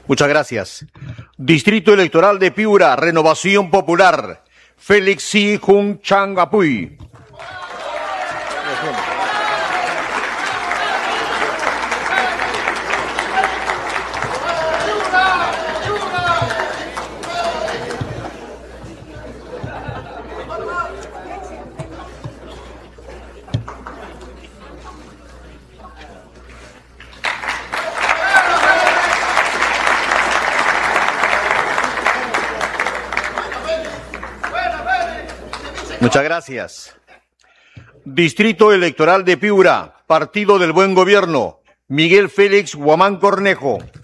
Muchas gracias. Distrito Electoral de Piura, Renovación Popular, Félix Si Jun Chang Apuy. Muchas gracias. Distrito Electoral de Piura, Partido del Buen Gobierno, Miguel Félix Guamán Cornejo.